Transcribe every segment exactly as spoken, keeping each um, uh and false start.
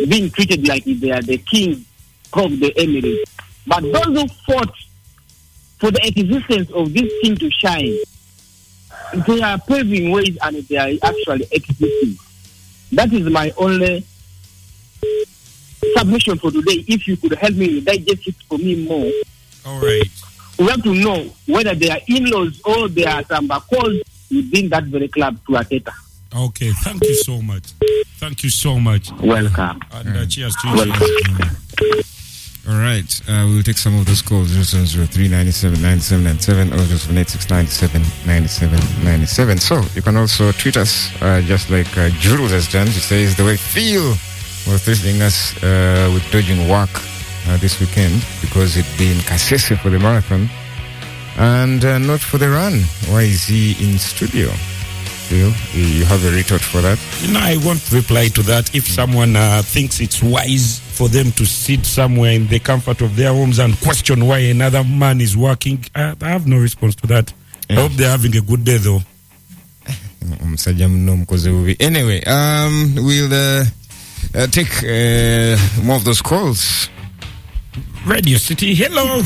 being treated like they are the king of the Emirates. But those who fought for the existence of this thing to shine, they are paving ways and they are actually existing. That is my only submission for today. If you could help me digest it for me more. All right. We have to know whether they are in-laws or they are some calls within that very club to Ateta. Okay, thank you so much. Thank you so much. Welcome. And uh, cheers to you. Welcome. All right, uh, we'll take some of those calls. zero seven zero three nine seven nine seven nine seven or just eight six nine seven nine seven nine seven. So you can also tweet us, uh, just like uh, Jules has done. She says the way Phil was threatening us uh, with dodging work uh, this weekend because he'd been Kasese for the marathon and uh, not for the run. Why is he in studio? Phil, you have a retort for that? You know, I won't reply to that. If someone uh, thinks it's wise for them to sit somewhere in the comfort of their homes and question why another man is working, I, I have no response to that. Yeah. I hope they're having a good day, though. Anyway, um, we'll uh, uh, take uh, more of those calls. Radio City, hello.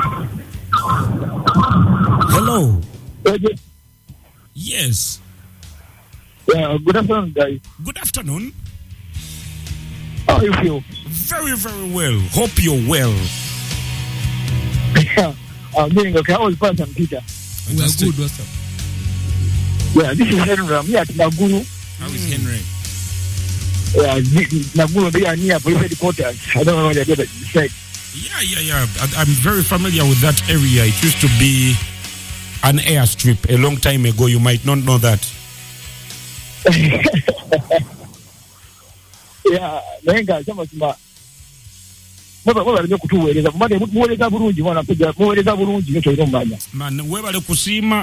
Hello. Yes. Yeah, good afternoon, guys. Good afternoon. How do you feel? Very, very well. Hope you're well. Yeah, I'm doing okay. How was Pastor Peter? We are good, what's up? Yeah, this is Henry. I'm here at Naguru. How is Henry? Yeah, Naguru, they are near police headquarters. I don't know what they're said. Yeah, yeah, yeah. I, I'm very familiar with that area. It used to be an airstrip a long time ago. You might not know that. Yeah, nenga chama chima. Baba baba ndio kutuweleza. Made muweleza bulungi mwana kuja muweleza bulungi nyo choyomanya. Man webale kusima.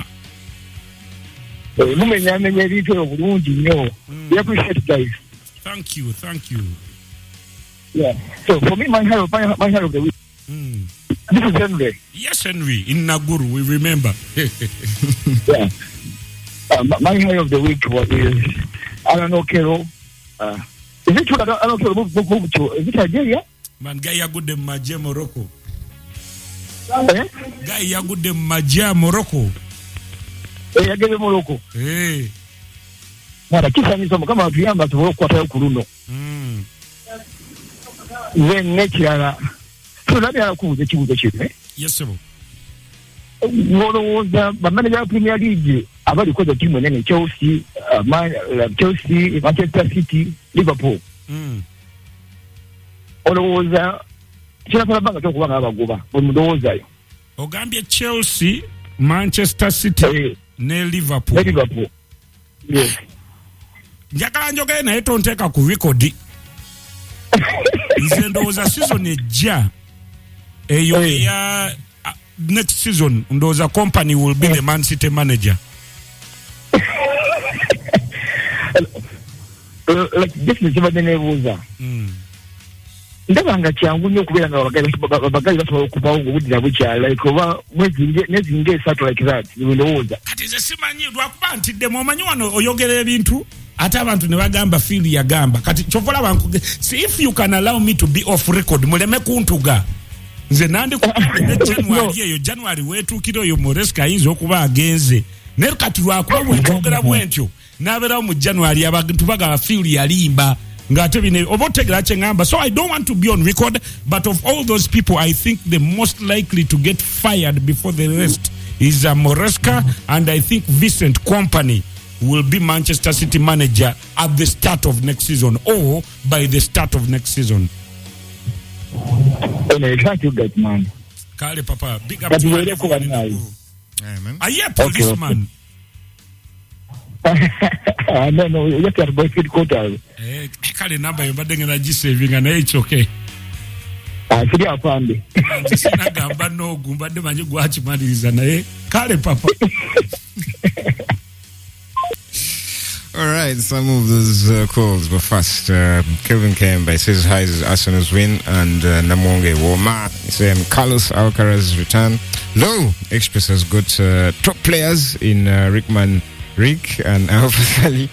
Eh mumenya menya ebintu bulungi nyo. We appreciate guys. Thank you, thank you. Yeah. So for me my hero my, my hero of the week. Mm. This is Henry. Yes, Henry, in Naguru, we remember. Yeah. Uh, my hero of the week was is Alan Okero. Uh, is it true that Alan Okero moved, moved, moved to, is it Nigeria? Man, guy ya good Maja Morocco. Eh? Guy ya good Maja Morocco. Eh, ya gele Morocco. Eh. Mara kisa ni somo kama tuyamba tu Morocco atayo kuruno. Mm. Then nekirala. So that ya kuze kibuze kire. Yes sir. Ngoloza bamanager ya Premier League abali koza timu nene Chelsea, uh, Man, uh, Chelsea, Manchester City, Liverpool. Mm. Olowooza kirakola banga kyokubanga abagoba omudowooza yo ogambye Chelsea, Manchester City hey. ne Liverpool. Ne Liverpool. Yes. Njagala njogere naye tonteeka ku record. Nze ndowooza season ejja eyo hey. ya uh, next season ndowooza company will be hey. the Man City manager. uh, like this is what nebuuza. Mm. Ndabanga kyangu nnyo okubeera nga abagazi basobola okuvawo ng'obudde bukyala like oba mwezi ng'esatu like that ndowooza kati nze simanyi lwakuba ntiddemu omanyi wano oyogera ebintu ate abantu ne bagamba fiili yagamba kati kyovola bankuge see if you can allow me to be off record muleme kuntuga nze nandi ne January eyo January weetuukira oyo Moresca ayinza okuba agenze naye kati lwakuba bwetwogera bwentyo n'abeerawo mu January abantu bagaba fiili yalimba. So I don't want to be on record, but of all those people, I think the most likely to get fired before the rest is uh, Moresca, and I think Vincent Kompany will be Manchester City manager at the start of next season or by the start of next season. Anyway, thank you, guys, man. Kale Papa, big up to you. Are you a policeman? Uh, no, no, you have to have boyfriend quotas. Eh, kale namba yo badenge na G-saving and it's okay. Ah, siri afande. Sina gamba no gumba de manje gwachi maliriza naye. Kale Papa. All right, some of those uh, calls were fast. Uh, Kevin Kemba says hi is Arsenal's win, and uh, Namonge Woma saying Carlos Alcaraz return. Low Express has got uh, top players in uh, Rickman Rick and Alpha Sally.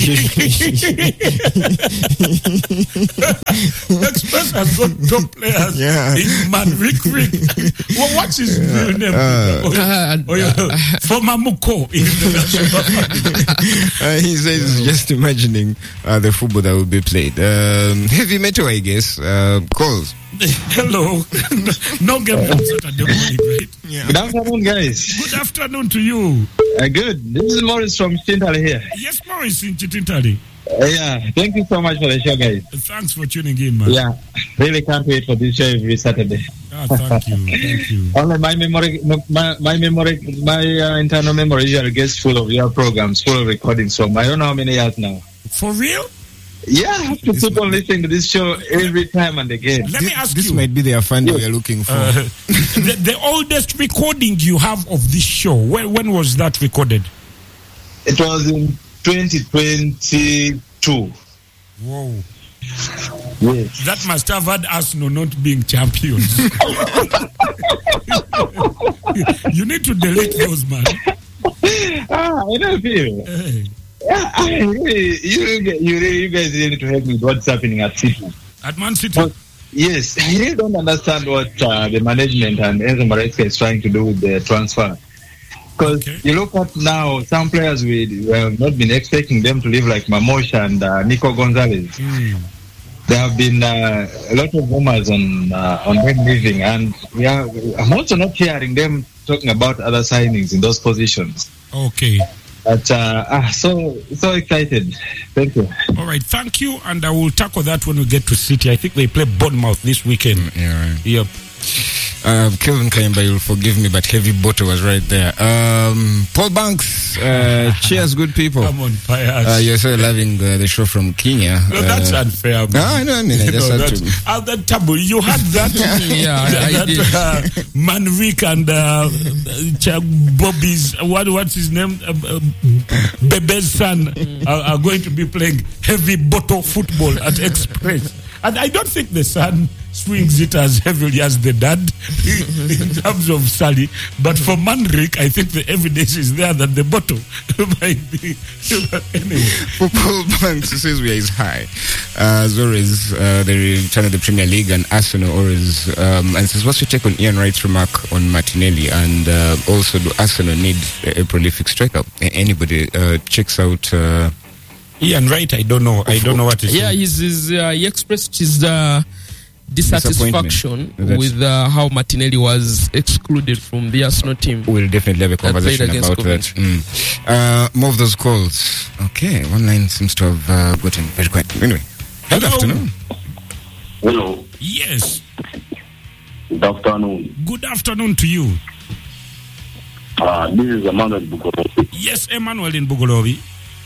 Express has got top players. Yeah. In man, Rick Rick. Well, what's his real name? Uh, oh, yeah. oh, yeah. Former Muko. In the uh, he says he's just imagining uh, the football that will be played. Um, heavy metal, I guess. Uh, calls. Hello. No game from Saturday morning, right? Yeah. Good afternoon, guys. Good afternoon to you. Uh, good. This is Morris from Chintali here. Yes, Morris in Chitintari. Uh, yeah, thank you so much for the show, guys. Thanks for tuning in, man. Yeah, really can't wait for this show every Saturday. Ah, thank you, thank you. Only my memory, my my memory, my uh, internal memory usually gets full of your programs, full of recordings. So I don't know how many years now. For real? Yeah, I have to keep on listening to this show every time and again. Let this, me ask this you. might be the fund yes. we are looking for. Uh, the, the oldest recording you have of this show, when, when was that recorded? It was in twenty twenty-two. Whoa. Yes. That must have had Arsenal not being champions. You need to delete those, man. Ah, I don't feel. Hey. Yeah, I really, you, you, you guys need to help me with what's happening at City. At Man City? But, yes, I really don't understand what uh, the management and Enzo Maresca is trying to do with the transfer. Because Okay. you look at now, some players we, we have not been expecting them to live like Mamosh and uh, Nico Gonzalez. Mm. There have been uh, a lot of rumors on uh, on them leaving, and we are, I'm also not hearing them talking about other signings in those positions. Okay. But uh, ah, so so excited. Thank you. All right. Thank you. And I will tackle that when we get to City. I think they play Bournemouth this weekend. Yeah, right. Yep. Uh, Kelvin Kayamba, you'll forgive me, but Heavy Bottle was right there. Um, Paul Banks, uh, cheers, good people. Come on, Pius. Uh, you're so loving uh, the show from Kenya. No, that's uh, unfair. Man. No, I know, I mean, I just no, had that's, to. uh, that taboo. You had that. Yeah, that, I did. Uh, Manrique and uh, Ch- Bobby's, what, what's his name? Uh, uh, Bebe's son are, are going to be playing Heavy Bottle football at Express. And I don't think the son swings it as heavily as the dad in terms of Sally. But for Manrique, I think the evidence is there that the bottle might be. But anyway. For Paul Banks, who says we are his high. Uh, as always, uh, the return of the Premier League and Arsenal always. Um, and says, what's your take on Ian Wright's remark on Martinelli? And uh, also, do Arsenal need a, a prolific striker? A- anybody uh, checks out. Uh, Ian Wright, I don't know. I don't know what is. Yeah, he's, he's, uh, he expressed his uh, dissatisfaction That's- with uh, how Martinelli was excluded from the Arsenal team. We'll definitely have a conversation against about that. Mm. Uh, more of those calls. Okay, one line seems to have uh, gotten very quiet. Anyway, good Hello. afternoon. Hello. Yes. Good afternoon. Good afternoon to you. Uh, this is Emmanuel Bukorobi. Yes, Emmanuel in Bugolobi.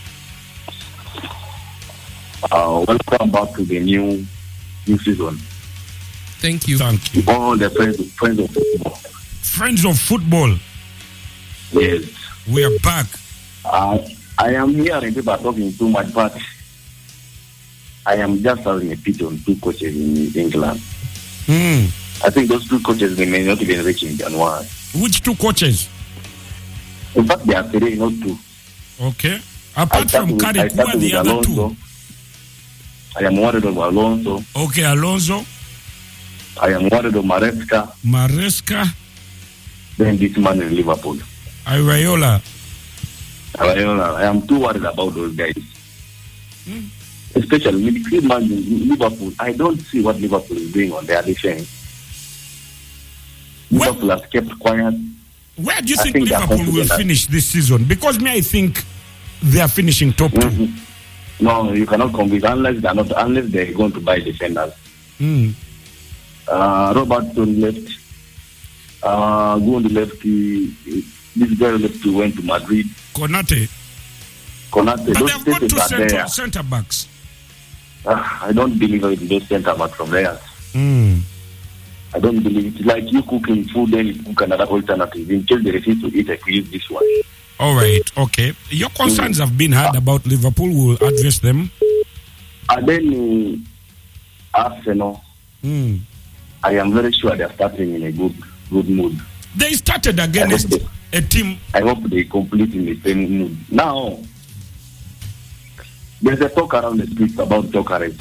Uh, welcome back to the new new season. Thank you. Thank you. All the friends, friends of football. Friends of football, Yes. we are back. Uh, I am hearing people are talking too much, but I am just having a pity on two coaches in England. Hmm. I think those two coaches they may not even reach in January. Which two coaches? In fact, they are three, not two. Okay. I Apart start from with- I Carrick, who start are the with other Alonso. two? I am worried of Alonso. Okay, Alonso, I am worried of Maresca. Maresca, Then this man in Liverpool. Areola. I am too worried about those guys. Hmm. Especially midfield man in Liverpool. I don't see what Liverpool is doing on their defense. Well- Liverpool has kept quiet. Where do you I think think they are Liverpool will confident. finish this season? Because me, I think they are finishing top two. Mhm. No, you cannot convince unless they are not unless they are going to buy defenders. Mm. Uh, Robertson left. Uh, Gould left. He, this guy left. He went to Madrid. Konate. Konate. But Those they've got two stages are center, there. center backs. Uh, I don't believe in those centre backs from there. Mm. I don't believe it's like you cooking food, then you cook another alternative. In case they refuse to eat, I could use this one. All right, okay. Your concerns have been heard about Liverpool. We'll address them. And then uh, Arsenal, Mm. I am very sure they are starting in a good good mood. They started against. A team. I hope they complete in the same mood. Now, there's a talk around the streets about Gyökeres.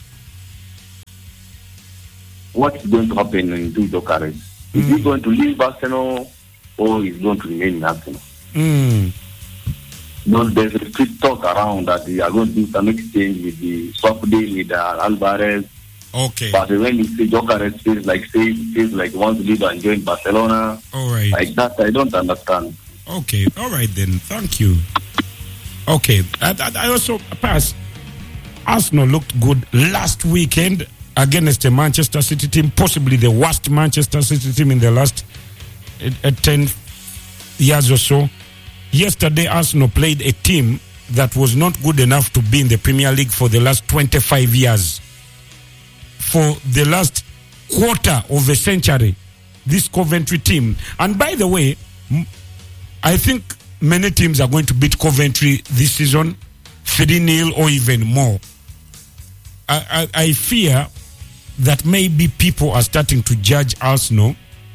What is going to happen in Gyökeres? Mm. Is he going to leave Arsenal or is he going to remain in Arsenal? Mm. Because there's a street talk around that they are going to do some exchange with the swap deal with uh, Alvarez. Okay. But when you see Gyökeres feels like safe, feels like he wants to leave and join Barcelona. All right. Like that, I don't understand. Okay. All right then. Thank you. Okay. I, I, I also pass. Arsenal looked good last weekend against the Manchester City team, possibly the worst Manchester City team in the last uh, uh, ten years or so. Yesterday, Arsenal played a team that was not good enough to be in the Premier League for the last twenty-five years. For the last quarter of a century, this Coventry team. And by the way, I think many teams are going to beat Coventry this season, three nil or even more. I, I, I fear that maybe people are starting to judge Arsenal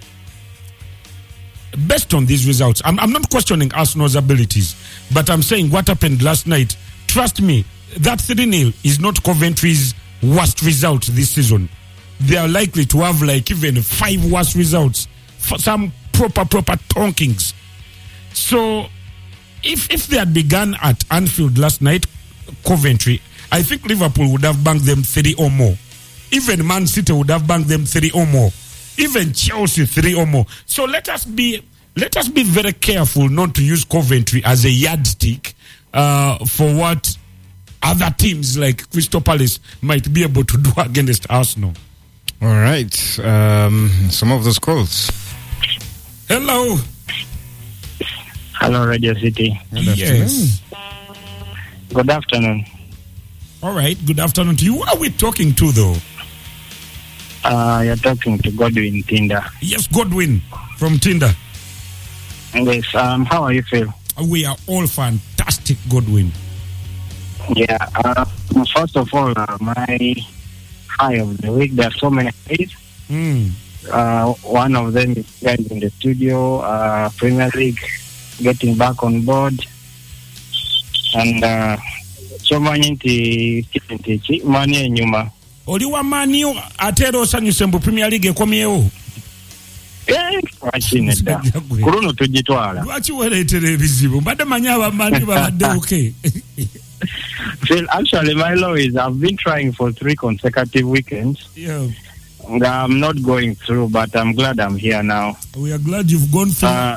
based on these results. I'm, I'm not questioning Arsenal's abilities, but I'm saying what happened last night. Trust me, that three nil is not Coventry's worst result this season. They are likely to have like even five worst results for some proper, proper tonkings. So, if if they had begun at Anfield last night, Coventry, I think Liverpool would have banked them three or more. Even Man City would have banked them three or more. Even Chelsea three or more. So let us be let us be very careful not to use Coventry as a yardstick uh, for what other teams like Crystal Palace might be able to do against Arsenal. All right. Um, some of those calls. Hello. Hello, Radio City. Good Yes. Good afternoon. All right. Good afternoon to you. Who are we talking to, though? Uh, you're talking to Godwin Tinder. Yes, Godwin from Tinder. Yes. Um, how are you feel? We are all fantastic, Godwin. Yeah. Uh, first of all, uh, my high of the week. There are so many highs. Mm. Uh, one of them is guys in the studio, uh, Premier League getting back on board, and uh, so many nti nti mani enyuma. Oli wa Manu atera osanyuse mbu Premier League ekomyewo. Eh, wachineda. Kuruno tujitwala. Lwaki wereetera ebizibu? Mbadde manya abamanyi babadde okay. Well, actually, my law is I've been trying for three consecutive weekends. Yeah. And I'm not going through, but I'm glad I'm here now. We are glad you've gone through. Uh,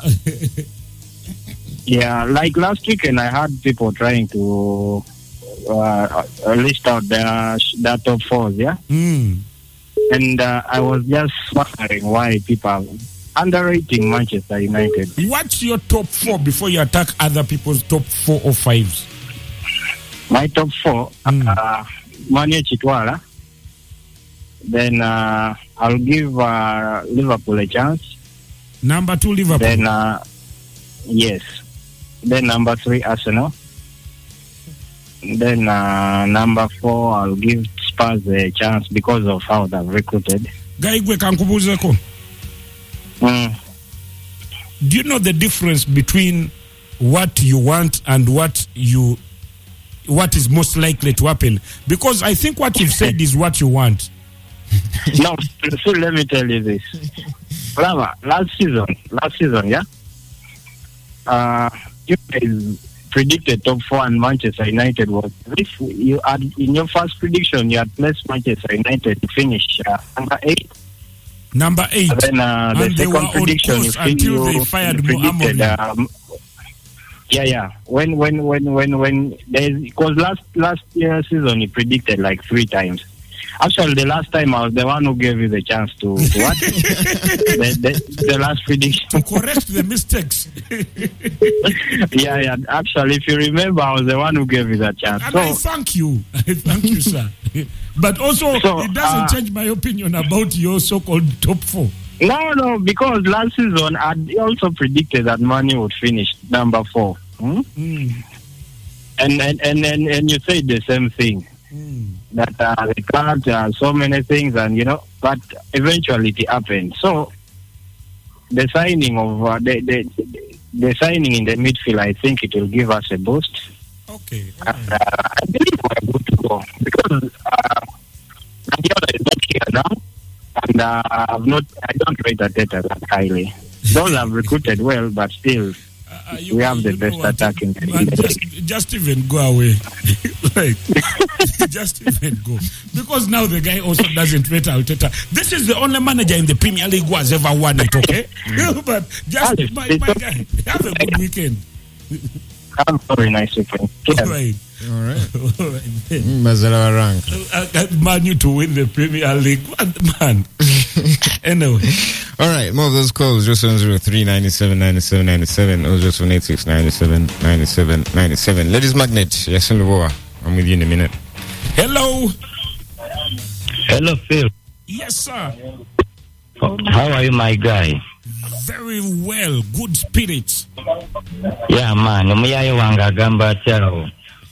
yeah, like last weekend, I had people trying to uh, list out their, their top fours, yeah? Mm. And uh, I was just wondering why people are underrating Manchester United. What's your top four before you attack other people's top four or fives? My top four, Mm. uh, Manu Chitwala. Then uh, I'll give uh, Liverpool a chance. Number two, Liverpool. Then, uh, yes. Then number three, Arsenal. Then uh, number four, I'll give Spurs a chance because of how they've recruited. Gaigwe kankubuzeko. Mm. Do you know the difference between what you want and what you, what is most likely to happen? Because I think what you've said is what you want. No, so let me tell you this. Lava, last season, last season, yeah? Uh, you guys predicted top four and Manchester United was, if you had, in your first prediction, you had placed Manchester United to finish uh, number eight. Number eight. And then uh, the And they were second on prediction, course you, until you, they fired you predicted, Mohamed. um, yeah, yeah. When, when, when, when, when, because last, last year season, you predicted like three times. Actually, the last time I was the one who gave you the chance to, to what? the, the, the last prediction. To correct the mistakes. yeah, yeah. Actually, if you remember, I was the one who gave you that chance. And So, I thank you. I thank you, sir. But also, So, it doesn't uh, change my opinion about your so-called top four. no, no, because last season I also predicted that Manu would finish number four. Hmm? Mm. And, and, and, and, and you said the same thing. Mm. That uh, they can't, uh, so many things, and you know, but eventually it happened. So the signing of uh, the, the the signing in the midfield, I think it will give us a boost. Okay. And, uh, I believe we're good to go because uh, Guardiola is not here now, and uh, I've not, I don't rate Arteta that highly. Those have recruited well, but still, Uh, you, we have the you best what, attack in the man, league. just, just even go away. Like, just even go. Because now the guy also doesn't rate Arteta. This is the only manager in the Premier League who has ever won it, okay? But just, my, my guy, have a good weekend. Have a very nice weekend. All right. All right. All right. Mazala rank. I got Man U to win the Premier League. What, man? Anyway. All right, more of those calls. Just one zero three ninety seven ninety seven ninety seven or just one eight six ninety seven ninety seven ninety seven. Ladies Magnet, Yasin Lubowa. I'm with you in a minute. Hello. Hello, Phil. Yes, sir. How are you, my guy? Very well. Good spirits. Yeah, man. Omuyayo wanga agamba chao.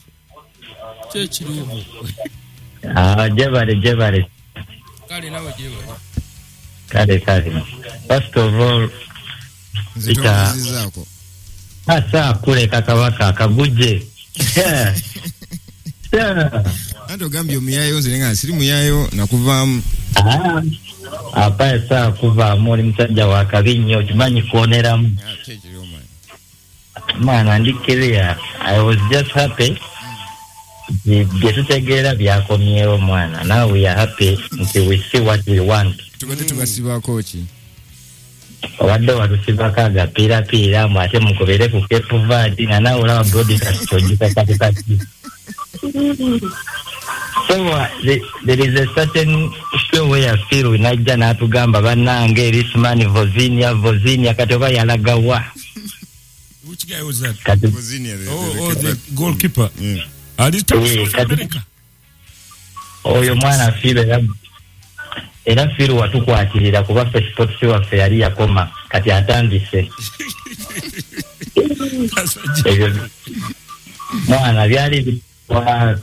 Ah, jebale, jebale. Kale nawe jebale. Kale, kale. First of all, ita asa kule kakawaka kaguje. Yeah. Yeah. Anto gambio muyayo zirenga siri muyayo nakuvaamu. Ah. Apa esa kuva muri msajja wa kabinyo kimanyi kuoneramu. Man, andikiriya. I was just happy. Byetutegeera byakomyewo mwana. Now we are happy until we see what we want. Tukate tukasiba kochi. Wadde watusibako agapiirapiira mu ate mukobere ku Cape Verde nga nawe olaba broadcast kyojjuka kati kati. So uh, the, there is a certain show where I feel we najja n'atugamba bannange Risman Vozinia Vozinia kati oba yalagawa. Which guy was that? Kati, Vozinia, the, oh, the, oh, the, the goalkeeper. Yeah. Uh, this time Yeah, South America. Oyo mwana feel era era feel watukwatirira kuba Facebook si waffe yali yakoma kati atandise. Mwana byali Wow.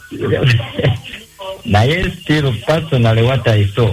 Naye still personally what I saw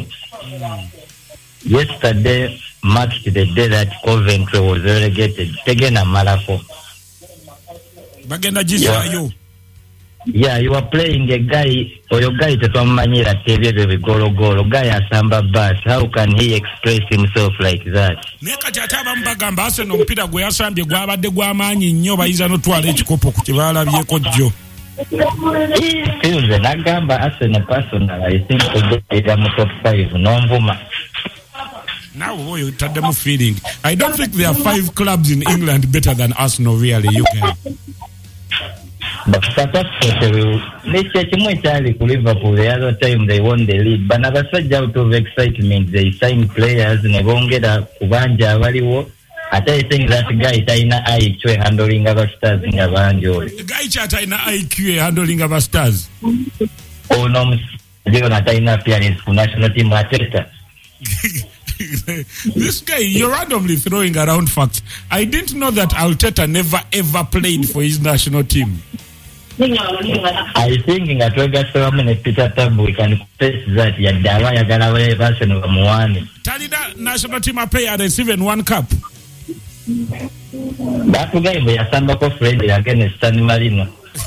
yesterday marked the day that Coventry was relegated. Tegena Malafo. Bagenda Jisayo. Yeah, you are playing a guy or your guy to some manira tebye bebe golo golo guy asamba bus. How can he express himself like that? Neka chataba mbagamba Arsenal mpira gwe yasambye gwabadde gw'amaanyi nnyo bayinza n'otwala ekikopo ku kibalabyeko jjo. Feels the Nagamba Arsenal personal, I think it's a top five, no Mvuma. Now, oh, you tell them feeling. I don't think there are five clubs in England better than Arsenal, really, U K. But South Africa, they check to Liverpool the other time they won the league. But never such out of excitement, they sign players and they won't get a Kubanja Valiwo. I think that guy China I Q handling our stars in Avanjo. The guy China I Q handling our stars. Oh no, you're not in appearance for national team Arteta. This guy, you're randomly throwing around facts. I didn't know that Arteta never ever played for his national team. I think in a Toga ceremony, Peter Tab, we can face that Yadawa Yagalawa version of Moani. Talida national team are pay and receive one cup. That guy, we are Sambako friendly against San Marino.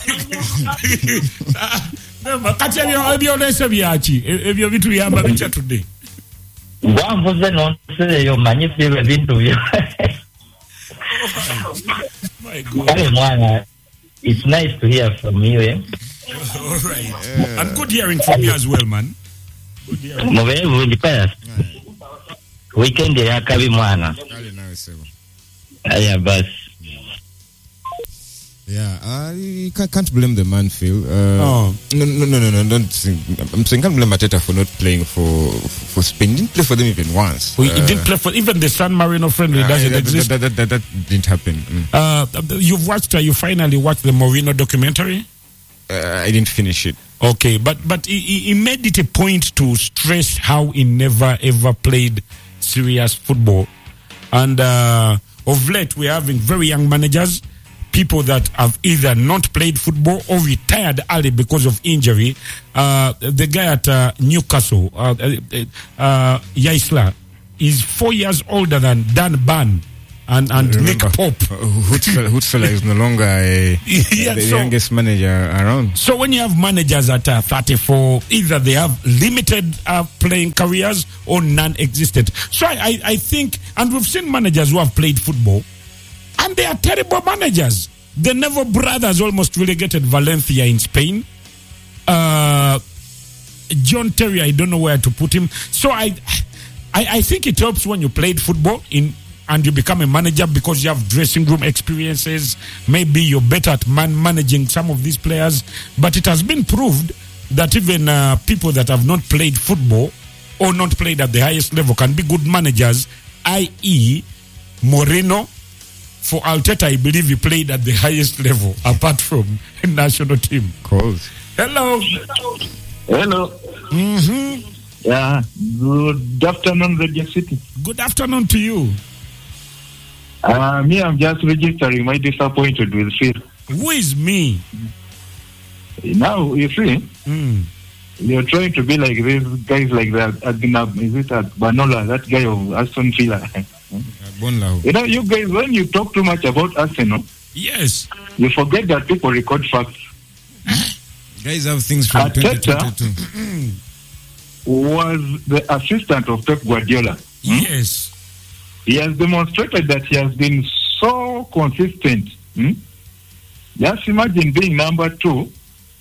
Kati ebyo olese byaki ebyo bitu yamba bicha today. Gwamvuze nonse yo manyifiwe ebintu byo. My God. Hey, mwana, it's nice to hear from you. Eh? All right. Yeah. And good hearing from you as well, man. Good hearing. Mwe vundi paya. Weekend ya kabi mwana. Kale nawe sebo. Aya bas. Yeah, I can't blame the man, Phil. Uh, oh. No, no, no, no, no, don't think. I'm saying can't blame Arteta for not playing for for Spain. He didn't play for them even once. Well, uh, he didn't play for even the San Marino friendly. Uh, doesn't that, exist. That, that, that, that, that didn't happen. Mm. Uh, you've watched. Uh, you finally watched the Mourinho documentary. Uh, I didn't finish it. Okay, but but he, he made it a point to stress how he never ever played serious football, and uh, of late we're having very young managers. People that have either not played football or retired early because of injury. Uh, the guy at uh, Newcastle, uh, uh, uh, Yaisla, is four years older than Dan Ban. and, and Nick Remember, Pope. uh, Hutzfeld, Hutzfeld is no longer a, Yeah, the so- youngest manager around. So when you have managers at uh, thirty-four, either they have limited uh, playing careers or non-existent. So I, I, I think, and we've seen managers who have played football, and they are terrible managers. The Neville brothers almost relegated Valencia in Spain. Uh, John Terry, I don't know where to put him. So I, I, I think it helps when you played football in and you become a manager because you have dressing room experiences. Maybe you're better at man managing some of these players. But it has been proved that even uh, people that have not played football or not played at the highest level can be good managers, that is. Moreno. For Arteta, I believe he played at the highest level apart from national team. Cold. Hello. Hello. Mm-hmm. Yeah. Good afternoon, Radio City. Good afternoon to you. Uh, me, I'm just registering my disappointed with Phil. Who is me? Now, you see, Mm. you're trying to be like these guys like that. Agnab, is it Banola, that guy of Aston Villa? Bonlau. You know, you guys, when you talk too much about Arsenal, Yes. you forget that people record facts. Guys have things from Arteta? twenty twenty-two. Was the assistant of Pep Guardiola. Yes. He has demonstrated that he has been so consistent. Hmm? Just imagine being number two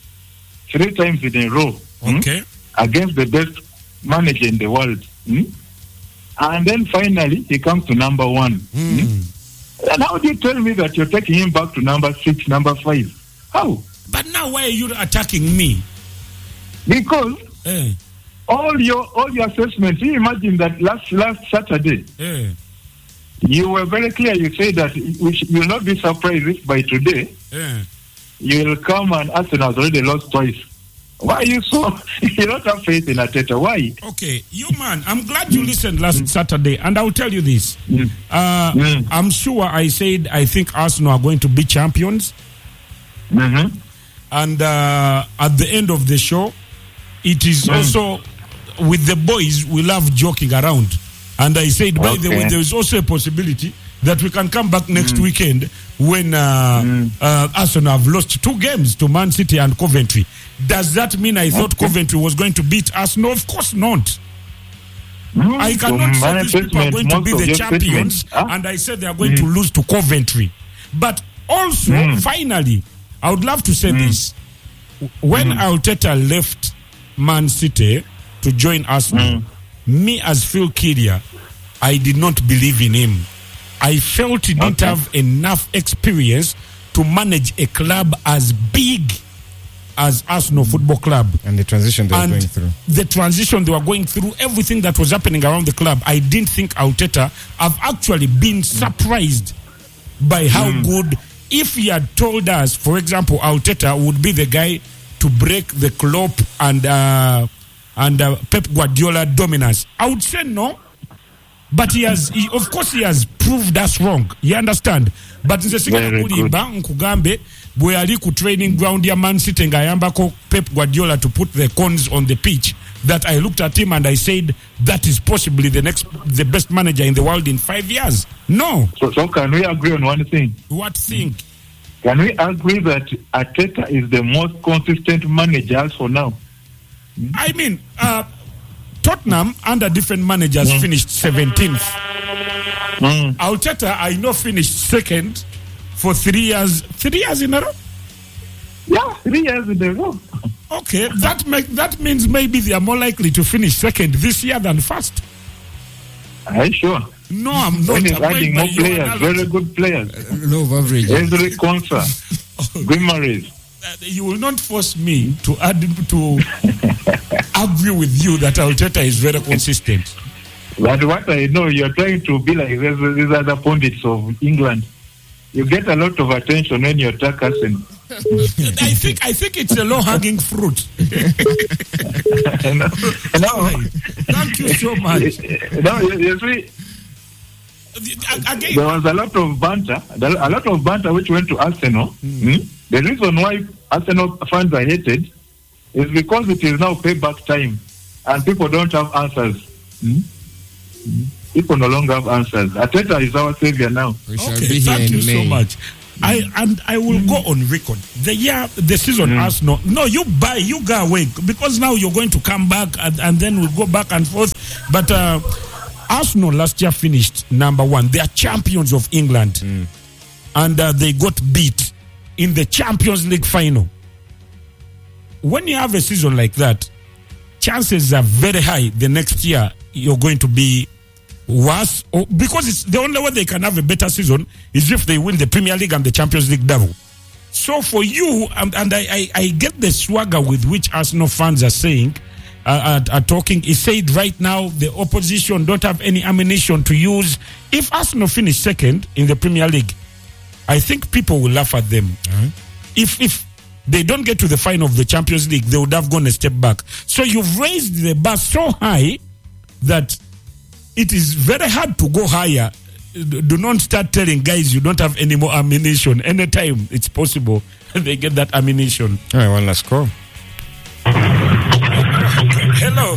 three times in a row. hmm, Okay. Against the best manager in the world. Hmm? And then finally, he comes to number one. Mm. And how do you tell me that you're taking him back to number six, number five? How? But now why are you attacking me? Because Eh, all your all your assessments, you imagine that last last Saturday, eh, you were very clear. You said that we sh- you will not be surprised if by today eh. you will come and Arsenal has already lost twice. Why are you so? You don't have faith in Arteta. Why? Okay, you man, I'm glad you listened last Saturday, and I'll tell you this. Mm. Uh, Mm. I'm sure I said I think Arsenal are going to be champions, Mm-hmm. and uh, at the end of the show, it is Mm. also with the boys. We love joking around, and I said, by the way, Okay. there is also a possibility that we can come back next weekend when uh, Mm. uh, Arsenal have lost two games to Man City and Coventry. Does that mean I thought Okay. Coventry was going to beat Arsenal? Of course not. Mm. I cannot say these people are going to be the champions, Huh? and I said they are going to lose to Coventry. But also, Mm. finally, I would love to say this. When Arteta left Man City to join Arsenal, me as Phil Kidia, I did not believe in him. I felt he didn't Okay. have enough experience to manage a club as big as Arsenal Football Club. And the transition they were And going through. the transition they were going through, everything that was happening around the club, I didn't think Arteta. I've actually been surprised by how good. If he had told us, for example, Arteta would be the guy to break the Klopp and uh, and uh, Pep Guardiola dominance, I would say no. But he has, he, of course, he has proved us wrong. You understand? But nze sigala Very good. kulimba nkugambe bwe yali ku training ground ya Man City ng'ayambako Pep Guardiola to put the cones on the pitch, that I looked at him and I said that is possibly the next, the best manager in the world in five years. No. So, so can we agree on one thing? What thing? Can we agree that Arteta is the most consistent manager as for now? I mean, uh, Tottenham under different managers finished seventeenth. Mm. Arteta, I know, finished second for three years. Three years in a row. Yeah, three years in a row. Okay, that make, that means maybe they are more likely to finish second this year than first. Are you sure? No, I'm not. When he's I'm going adding by more your players, analogy. very good players. Low of average. Ezri Konsa, Guimaraes. Uh, you will not force me to add to agree with you that Arteta is very consistent. But what I know, you're trying to be like these, these other pundits of England. You get a lot of attention when you attack Arsenal. I think I think it's a low hanging fruit. no, no, Thank you so much. no, you, you see, Again, there was a lot of banter, a lot of banter which went to Arsenal. Hmm? The reason why Arsenal fans are hated is because it is now payback time and people don't have answers. Hmm? People no longer have answers. Ateta is our savior now. We shall Okay, be here thank in you May. so much. I and I will go on record. The year, the season, Mm. Arsenal. No, you buy, you go away because now you're going to come back and, and then we'll go back and forth. But uh, Arsenal last year finished number one. They are champions of England, Mm. and uh, they got beat in the Champions League final. When you have a season like that, chances are very high the next year you're going to be worse, or, because it's the only way they can have a better season is if they win the Premier League and the Champions League double. So for you, and, and I, I, I get the swagger with which Arsenal fans are saying, uh, are, are talking. He said right now the opposition don't have any ammunition to use. If Arsenal finish second in the Premier League, I think people will laugh at them. Uh-huh. If if they don't get to the final of the Champions League, they would have gone a step back. So you've raised the bar so high that it is very hard to go higher. Do not start telling guys you don't have any more ammunition. Anytime it's possible, they get that ammunition. All right, one last call. Hello.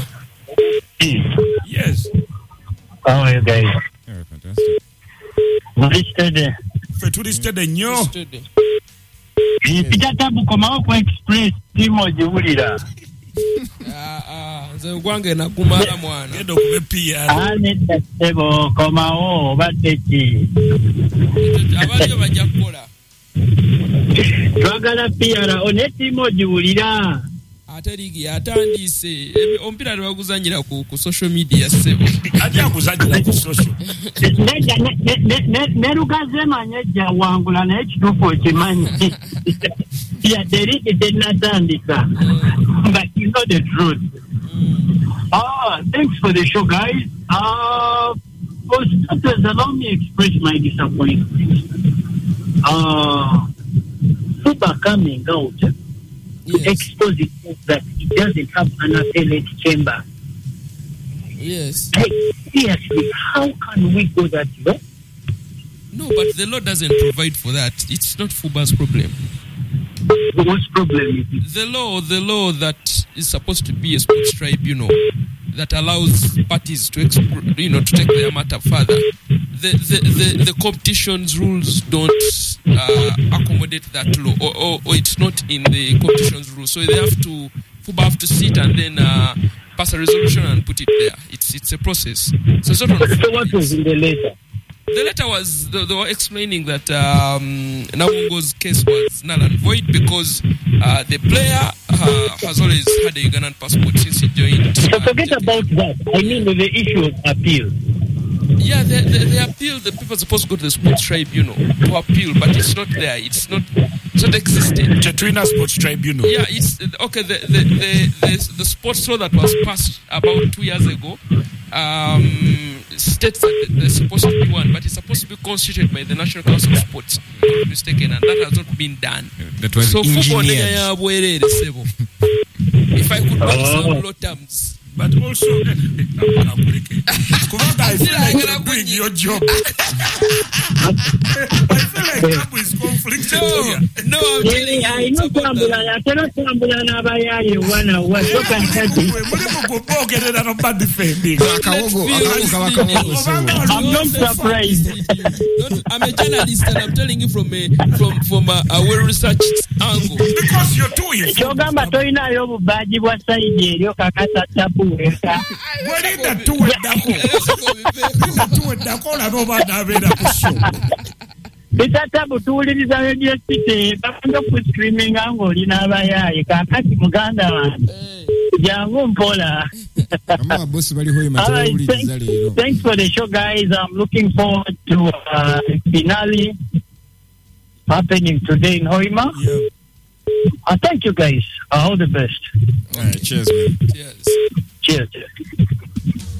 Yes. How are you guys? Yeah, fantastic. Mulistede. Fetulistede nnyo. Mpita tabu komaoko express timo jiwulira. Ah, ah, nze gwange nakumala mwana. Genda okube P R. Ane tasebo komao obadde ki. Abalyo bajja kukola. Twagala P R one timo jiwulira. Ate ligi yatandise. Ebi- Omupiira tebaguzanyira ku ku social media sebo. Ajja kuzanyira ku social. Nejja ne- ne- ne- ne- ne Lugazema nyejja wangula naye kituufu okimanyi. Yadde ligi tennatandika. But you know the truth. Ah, thanks for the show, guys. Uh, for starters, allow me to express my disappointment. Uh, Fuba coming out to Yes. expose it that it doesn't have an appellate chamber. Yes. Like, seriously, how can we go that low? No, but the law doesn't provide for that. It's not Fuba's problem. What's problem is it? The law, the law that is supposed to be a sports tribunal that allows parties to, exp- you know, to take their matter further. The the, the, the competition's rules don't uh, accommodate that law, or, or, or it's not in the competition's rules. So they have to, Fuba have to sit and then uh, pass a resolution and put it there. It's it's a process. So it's not on So what was in the letter? The letter was, they, they were explaining that um, Namungo's case was null and void because uh, the player uh, has always had a Ugandan passport since he joined. So uh, forget the- about that. I mean the issue of appeal. Yeah, they, they, they appeal. The people are supposed to go to the sports tribunal to appeal, but it's not there. It's not, it's not existing. Chetwina Sports Tribunal. Yeah, it's okay. The the, the, the, the sports law that was passed about two years ago um, states that there's supposed to be one, but it's supposed to be constituted by the National Council of Sports. If I'm not mistaken, and that has not been done. That was So, football engineered. ya bwerere sebo. If I could work some law terms. But also, Kubanga, I feel like you're doing your job. I feel like Kabu is conflicted No, here. no, I'm telling you, I it's know about kwambula that. atera kwambula n'abayaye wana wa so kan kati. Wewe mulimu kubogerera no bad defending. Akawogo, akawogo kaba kawogo, so. I'm not surprised. Don't- I'm a journalist and I'm telling you from a from from a, a well-researched angle. Because you're too informed. Kyogamba tolinayo obubaaji bwa sayidi eryo kakasa tapu weka. Welinda tuweddako. Linda tuweddako olaba obaana abeera ku show. Bitatabu tuwuliriza radio city bakanda ku streaming ng'oli n'abayaye kakati muganda wange. Jangu mpola. Ama ababosi baliho ema All right, tebawuliriza thanks, leero. thanks for the show, guys. I'm looking forward to uh, finale happening today in Hoima. Yeah. Uh, thank you, guys. Uh, all the best. All right, cheers, man. Yes. Cheers. cheers.